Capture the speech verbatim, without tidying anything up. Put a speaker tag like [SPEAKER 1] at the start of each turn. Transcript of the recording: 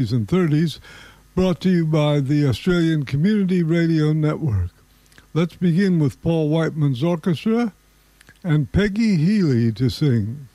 [SPEAKER 1] and thirties, brought to you by the Australian Community Radio Network. Let's begin with Paul Whiteman's orchestra and Peggy Healy to sing.